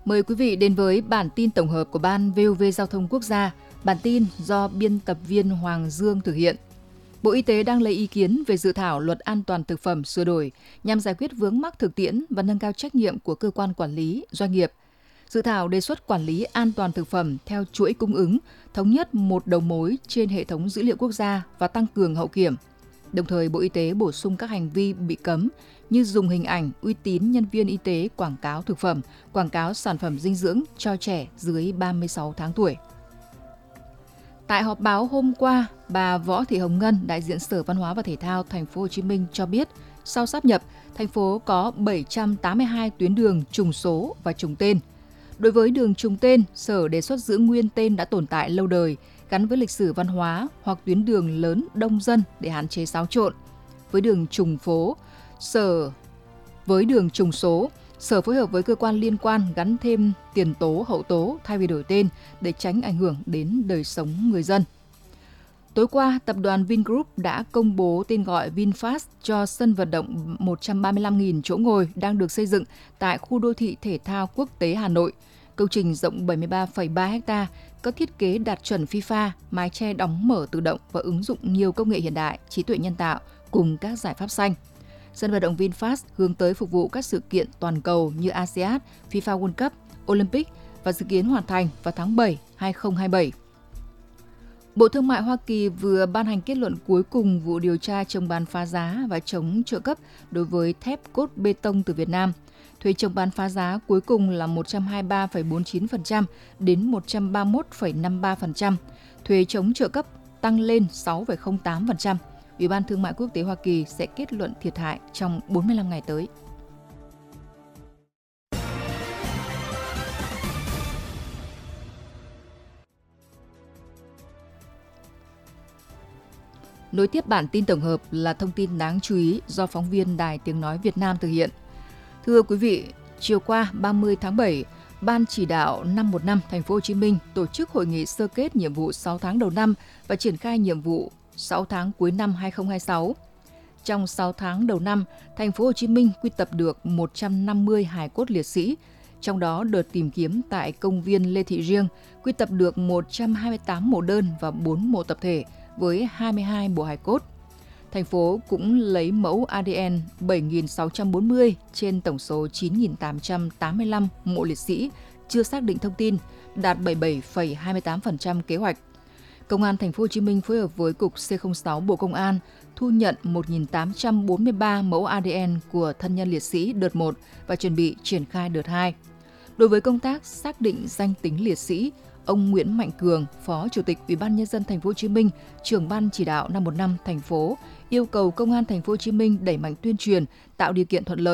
Mời quý vị đến với bản tin tổng hợp của Ban VOV Giao thông Quốc gia. Bản tin do biên tập viên Hoàng Dương thực hiện. Bộ Y tế đang lấy ý kiến về dự thảo Luật An toàn thực phẩm sửa đổi nhằm giải quyết vướng mắc thực tiễn và nâng cao trách nhiệm của cơ quan quản lý, doanh nghiệp. Dự thảo đề xuất quản lý an toàn thực phẩm theo chuỗi cung ứng, thống nhất một đầu mối trên hệ thống dữ liệu quốc gia và tăng cường hậu kiểm. Đồng thời, Bộ Y tế bổ sung các hành vi bị cấm như dùng hình ảnh, uy tín nhân viên y tế quảng cáo thực phẩm, quảng cáo sản phẩm dinh dưỡng cho trẻ dưới 36 tháng tuổi. Tại họp báo hôm qua, bà Võ Thị Hồng Ngân, đại diện Sở Văn hóa và Thể thao Thành phố Hồ Chí Minh cho biết, sau sáp nhập, thành phố có 782 tuyến đường trùng số và trùng tên. Đối với đường trùng tên, Sở đề xuất giữ nguyên tên đã tồn tại lâu đời, gắn với lịch sử văn hóa hoặc tuyến đường lớn đông dân để hạn chế xáo trộn. Với đường trùng số, Sở phối hợp với cơ quan liên quan gắn thêm tiền tố, hậu tố thay vì đổi tên để tránh ảnh hưởng đến đời sống người dân. Tối qua, tập đoàn Vingroup đã công bố tên gọi VinFast cho sân vận động 135.000 chỗ ngồi đang được xây dựng tại khu đô thị thể thao quốc tế Hà Nội. Công trình rộng 73,3 ha, có thiết kế đạt chuẩn FIFA, mái che đóng mở tự động và ứng dụng nhiều công nghệ hiện đại, trí tuệ nhân tạo cùng các giải pháp xanh. Sân vận động VinFast hướng tới phục vụ các sự kiện toàn cầu như ASEAN, FIFA World Cup, Olympic và dự kiến hoàn thành vào tháng 7 2027. Bộ Thương mại Hoa Kỳ vừa ban hành kết luận cuối cùng vụ điều tra chống bán phá giá và chống trợ cấp đối với thép cốt bê tông từ Việt Nam. Thuế chống bán phá giá cuối cùng là 123,49% đến 131,53%. Thuế chống trợ cấp tăng lên 6,08%. Ủy ban Thương mại Quốc tế Hoa Kỳ sẽ kết luận thiệt hại trong 45 ngày tới. Nối tiếp bản tin tổng hợp là thông tin đáng chú ý do phóng viên Đài Tiếng Nói Việt Nam thực hiện. Thưa quý vị, chiều qua 30 tháng 7, Ban chỉ đạo 515 Thành phố Hồ Chí Minh tổ chức hội nghị sơ kết nhiệm vụ 6 tháng đầu năm và triển khai nhiệm vụ 6 tháng cuối năm 2026. Trong 6 tháng đầu năm, Thành phố Hồ Chí Minh quy tập được 150 hài cốt liệt sĩ, trong đó đợt tìm kiếm tại công viên Lê Thị Riêng quy tập được 128 mộ đơn và 4 mộ tập thể với 22 bộ hài cốt. Thành phố cũng lấy mẫu ADN 7.640 trên tổng số 9.885 mộ liệt sĩ chưa xác định thông tin, đạt 77,28% kế hoạch. Công an Thành phố Hồ Chí Minh phối hợp với Cục C06 Bộ Công an thu nhận 1.843 mẫu ADN của thân nhân liệt sĩ đợt 1 và chuẩn bị triển khai đợt 2. Đối với công tác xác định danh tính liệt sĩ, ông Nguyễn Mạnh Cường, Phó Chủ tịch Ủy ban Nhân dân Thành phố Hồ Chí Minh, trưởng Ban chỉ đạo 515 thành phố yêu cầu Công an Thành phố Hồ Chí Minh đẩy mạnh tuyên truyền, tạo điều kiện thuận lợi